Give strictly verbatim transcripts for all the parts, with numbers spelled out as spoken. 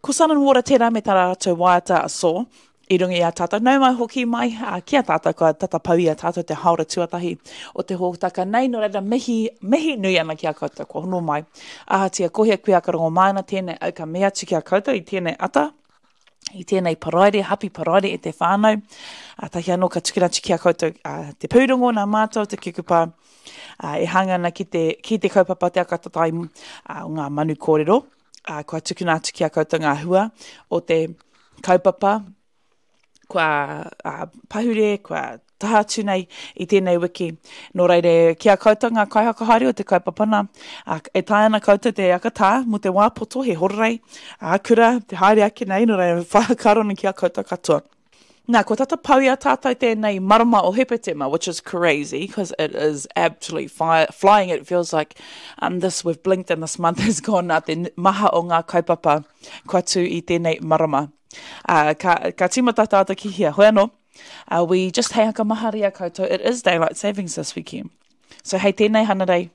Ko sanan wora tērā me tā rātou waiata a so, I rungi a tātou. Nau mai hoki mai, uh, kia tātou ka tata pau i a tātou te haora tuatahi o te hōtaka nei, no reira mihi, mihi nui ana ki a koutou, ko hono mai. Aha tia kohia kui a karongo maana tēnei au ka mea tu ki a koutou i tēnei ata, i tēnei paraire, happy paraire e te whānau. Uh, tahi anō ka tukirachi ki a koutou uh, te pūrongo nā mātou, te kikupa, uh, e hangana ki te, ki te kaupapa te akatatai uh, o ngā manu kōrero. Uh, kua tukinaatu ki a koutou ngā hua o te kaupapa, kua uh, pahure, kua taha atu nei i tēnei wiki. Nō reire, kia koutou ngā kaihakahaere o te kaupapana, uh, e tae ana koutou te akatā mo te wāpoto, he horrei, uh, kura, te haere ake nei, nō reire, whakarona ki a koutou katoa. Nā, ko tata pau i a tātou tēnei marama o hepetema, which is crazy, because it is absolutely fi flying. It feels like um, this, we've blinked and this month has gone out te maha o ngā kaupapa kua tū i tēnei marama. Uh, ka, ka tīmata tātou ki hia, hoi anō, uh, we just hei haka mahari a koutou, it is daylight savings this weekend. So hei tēnei hanarei,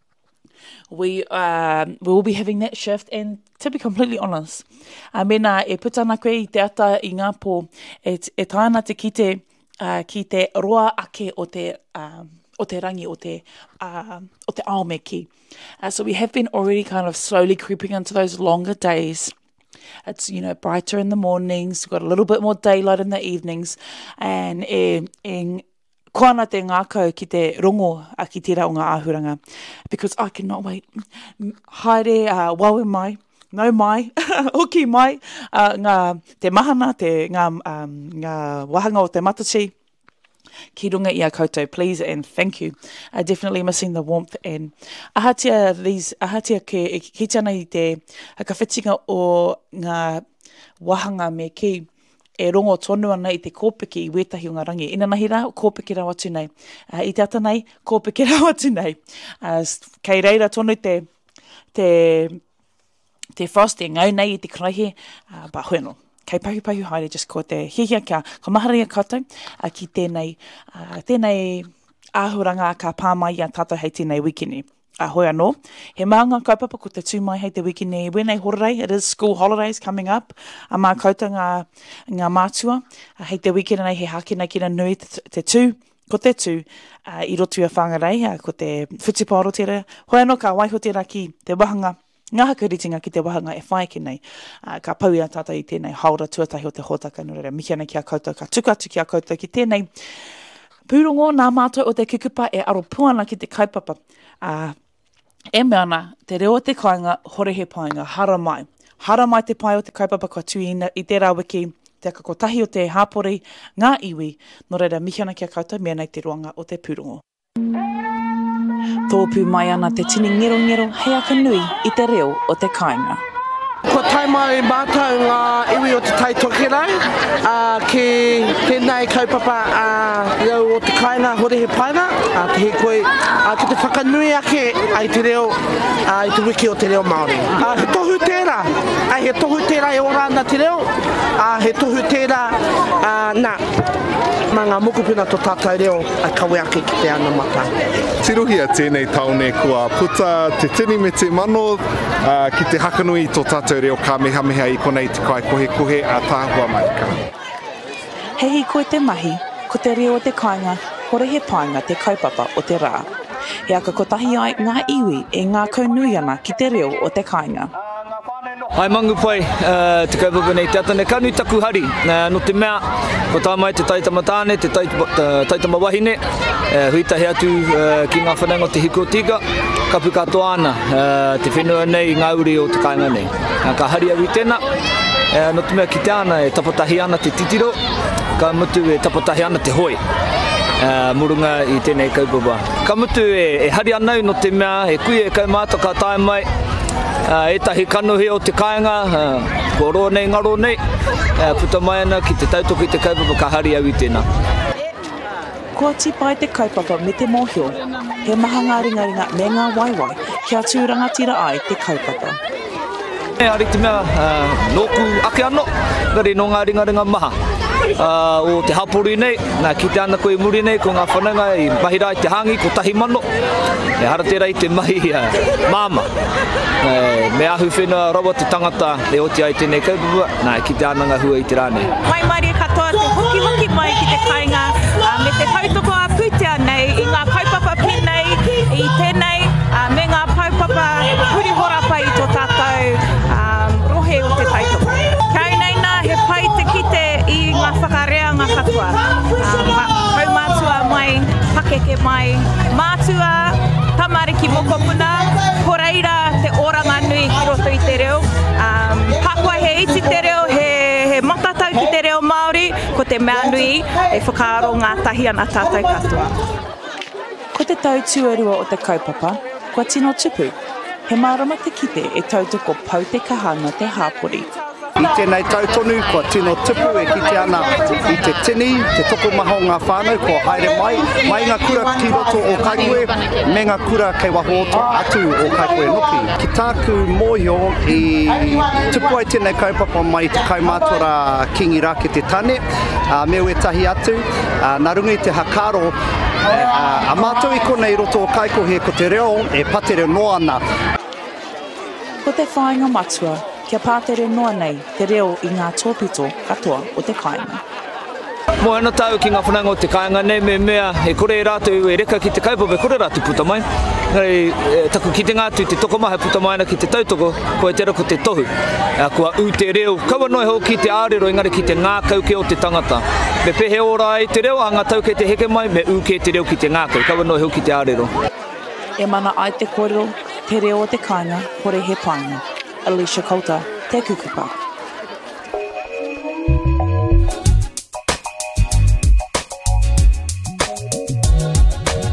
we, uh, we will be having that shift, and to be completely honest, uh, mena e putana koe i te ata i ngā pō, e, e tāna te ki te, uh, ki te roa ake o te, uh, o te rangi, o te, uh, o te aomeki. Uh, so we have been already kind of slowly creeping into those longer days. It's, you know, brighter in the mornings, we've got a little bit more daylight in the evenings, and e, e koana te ngākau ki te rongo a ki tērā o ngā āhuranga, because I cannot wait. Haere, uh, wawe mai, nau mai, hoki mai, uh, ngā te mahana, te, ngā, um, ngā wahanga o te matachi, ki runga i a koutou, please and thank you. Uh, definitely missing the warmth, and ahatia these ahatia ke ki tana i te hakawhitinga o ngā wahanga me ki e rongo tonu ana i te kōpiki i wētahi o ngā rangi. Ina nahi rā, kōpiki rau atu nei. Uh, I te ata nei, kōpiki rau atu nei. Uh, kei reira tonu te te te frosting au nei i te kraihe, uh, ba hoeno. Kei pahu pahu haere, just ko te hihia kia, ko mahari a koutou, uh, ki tēnei, uh, tēnei āhuranga ka pāmai a tātou hei tēnei wikini. Uh, hoi anō, he maanga kaupapa ko te tūmai hei te wikini, wēnei horrei, it is school holidays coming up, a mā koutou ngā, ngā mātua, uh, hei te wikini nei he hake nei kina nui te, te tū, ko te tū, uh, i rotu a whangarei, uh, ko te whitiparo tērā, hoi anō ka waiho tērā ki te wahanga, ngā hakaritinga ki te wahanga e whae ki nei, uh, ka pau i a tātou i tēnei haora tuatahi o te hōtaka, no reira mihi ana ki a koutou, ka tukatu ki a koutou ki tēnei pūrongo nā mātou o te kukupa e aro puana ki te kaupapa. Uh, e me ana, te reo te kāinga, hore he painga, hara mai. Hara mai te pai o te kaupapa kua tui i, i tērā wiki, te aka kotahi o te hāpori, ngā iwi, no reira mihi ana ki a koutou, mea nei te roanga o te pūrongo. Tōpū mai ana te tini ngero ngero hei aka nui i te reo o te kāinga. Ko tai mai mātou ngā iwi o te taitokerau, uh, ki tēnei kaupapa uh, reo o te kāinga hore he paina, uh, te he koe, uh, ki te whakanui ake ai te reo, uh, i te wiki o te reo Māori. Uh, he tohu tērā, uh, he tohu tērā e ora ana te reo, uh, he tohu tērā, uh, nā, mā ngā mokupuna tō tātou reo, a kawe ake ki te ana mata. Tirohia tēnei taone kua puta te tini me te mano uh, ki te hakanui tō tātou reo kamehameha i konei te kai kohe kohe a tāhua mai ka. Hei koe te mahi, ko te reo o te kāinga, hore he painga te kaupapa o te rā. He aka kotahi ai ngā iwi e ngā kaunui ana ki te reo o te kāinga. Ai mangu pai, uh, te kaupapa nei te atane kanui taku hari, uh, no te mea, ko tā mai te taitama tāne, te taitama wahine, uh, huitahi atu uh, ki ngā whananga o te hiko tika, kapu katoa ana, uh, te whenua nei ngā uri o te kāinga nei. Uh, ka hari awi tēnā, uh, no te mea ki te ana e tapatahi ana te titiro, ka mutu e tapatahi ana te hoi. Uh, murunga i tēnei kaupapa. Ka mutu e, e hari anau no te mea, e kui e kaumāta ka tae mai, uh, e tahi kanuhi o te kāinga, uh, ko roa nei ngaro nei, uh, puta mai ana ki te tautoko i te kaupapa ka hari au i tēnā. Kua tipai te kaupapa me te mōhio, he maha ngā ringaringa me ngā waiwai, kia tūrangatira ai te kaupapa. E ari te mea, uh, nōku ake anō, gari no ngā ringaringa maha. uh, o te hapori nei, nā ki te ana koe muri nei, ko ngā whananga i mahira i te hangi, ko tahi mano, e hara tērā i te mahi uh, māma. Uh, me ahu whenua rawa te tangata e oti ai tēnei kaupapa, nā ki te ananga hua i te rānei. Mai mari katoa te hoki hoki mai ki te kāinga, uh, me te tautoko a putea nei, i ngā kaupapa penei, i tēnei, uh, me ngā kaupapa huri horapa i tō tātou um, rohe o te tautoko. Kai nei nā he pai te kite i ngā whakareanga katoa. Um, hau mātua mai, pakeke mai, mātua, tamariki mokopuna, koreira te oranga nui ki roto i te reo. Um, Pakua he iti te reo, he, he matatau ki te reo Māori, ko te mea nui e whakaaro ngā tahi ana tātou katoa. Ko te tau tuarua o te kaupapa, kua tino tupu. He marama te kite e tautoko pau te kahanga te hāpori. I tēnei tautonu, kua tino tupu e kite ana i te tini, te toko maho ngā whānau, kua haere mai, mai ngā kura ki roto o Kaikoe, me ngā kura kei waho atu o Kaikoe Noki. Ki tāku mōhio i tupu ai tēnei kaupapa mai te kaumātora Kingi Rāke te tane, uh, me ue tahi atu, uh, nā runga i te hakaro, uh, a mātou i konei roto o Kaikohe ko te reo, e patere noa ana. Ko te whāinga matua, kia pātere noa nei te reo i ngā tōpito katoa o te kāinga. Mo ana tau ki ngā whananga o te kāinga nei me mea e kore rātou e reka ki te kaupapa, kore rātou puta mai. Hei, e, taku ki te ngātu te tokomaha puta mai na ki te tautoko, ko e tera ko te tohu. A, kua u te reo, kaua noi ho ki te ārero, engari ki te ngākauke o te tangata. Me pehe ora ai te reo, a ngā tauke te heke mai, me u ke te reo ki te ngākau, kaua noi ho ki te ārero. E mana ai te kōrero, te reo o te kāinga, kore he pāinga. Alicia Kouta, te kukupa.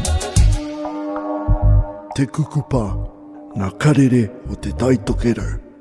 Te kukupa, ngā karere o te taitokero.